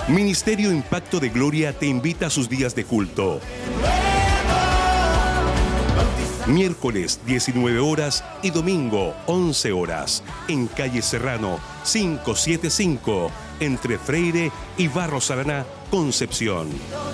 Ministerio Impacto de Gloria te invita a sus días de culto. Miércoles 19 horas y domingo 11 horas en calle Serrano 575 entre Freire y Barros Araná, Concepción.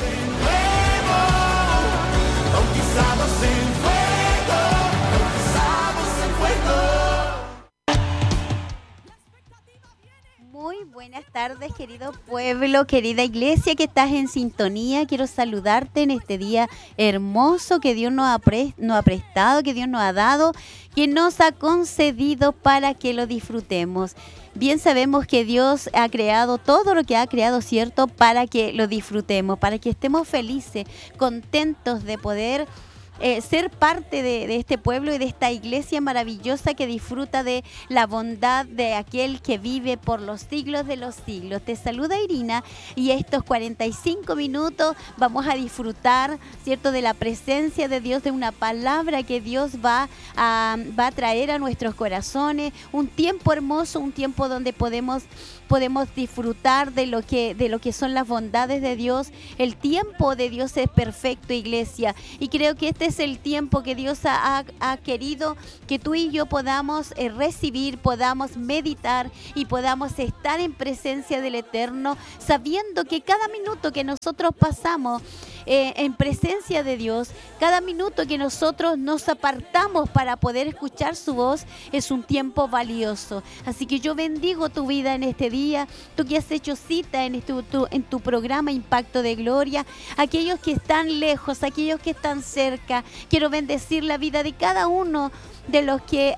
Muy buenas tardes, querido pueblo, querida iglesia que estás en sintonía. Quiero saludarte en este día hermoso que Dios nos ha prestado, que Dios nos ha dado, que nos ha concedido para que lo disfrutemos. Bien sabemos que Dios ha creado todo lo que ha creado, ¿cierto? Para que lo disfrutemos, para que estemos felices, contentos de poder ser parte de este pueblo y de esta iglesia maravillosa que disfruta de la bondad de aquel que vive por los siglos de los siglos. Te saluda Irina y estos 45 minutos vamos a disfrutar, ¿cierto?, de la presencia de Dios, de una palabra que Dios va a traer a nuestros corazones, un tiempo hermoso, un tiempo donde podemos disfrutar de lo que son las bondades de Dios. El tiempo de Dios es perfecto, iglesia, y creo que este es el tiempo que Dios ha querido que tú y yo podamos recibir, podamos meditar y podamos estar en presencia del Eterno, sabiendo que cada minuto que nosotros pasamos en presencia de Dios, cada minuto que nosotros nos apartamos para poder escuchar su voz, es un tiempo valioso. Así que yo bendigo tu vida en este día, tú que has hecho cita en tu programa Impacto de Gloria, aquellos que están lejos, aquellos que están cerca. Quiero bendecir la vida de cada uno de los que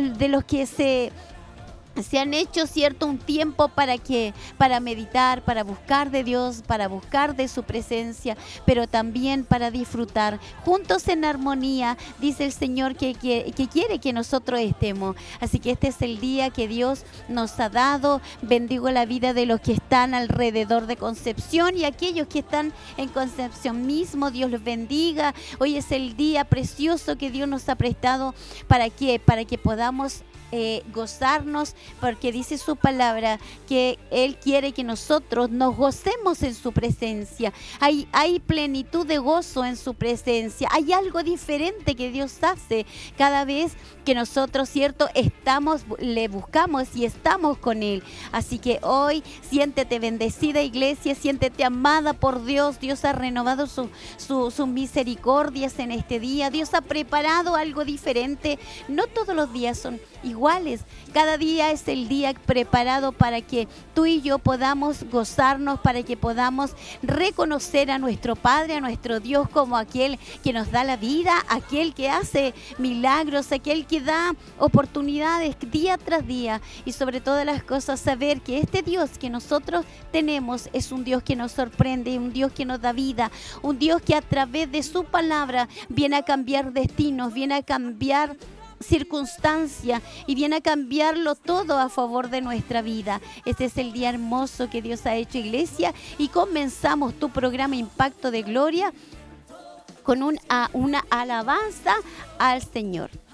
se han hecho, ¿cierto?, un tiempo para meditar, para buscar de Dios, para buscar de su presencia, pero también para disfrutar juntos en armonía. Dice el Señor que quiere que nosotros estemos. Así que este es el día que Dios nos ha dado. Bendigo la vida de los que están alrededor de Concepción y aquellos que están en Concepción mismo. Dios los bendiga. Hoy es el día precioso que Dios nos ha prestado. ¿Para qué? Para que podamos gozarnos, porque dice su palabra que Él quiere que nosotros nos gocemos en su presencia. Hay plenitud de gozo en su presencia. Hay algo diferente que Dios hace cada vez que nosotros, ¿cierto?, le buscamos y estamos con Él. Así que hoy siéntete bendecida, iglesia, siéntete amada por Dios. Dios ha renovado sus misericordias en este día. Dios ha preparado algo diferente. No todos los días son iguales. Cada día es el día preparado para que tú y yo podamos gozarnos, para que podamos reconocer a nuestro Padre, a nuestro Dios, como aquel que nos da la vida, aquel que hace milagros, aquel que da oportunidades día tras día, y sobre todas las cosas saber que este Dios que nosotros tenemos es un Dios que nos sorprende, un Dios que nos da vida, un Dios que a través de su palabra viene a cambiar destinos, viene a cambiar circunstancia y viene a cambiarlo todo a favor de nuestra vida. Este es el día hermoso que Dios ha hecho, iglesia, y comenzamos tu programa Impacto de Gloria con una alabanza al Señor.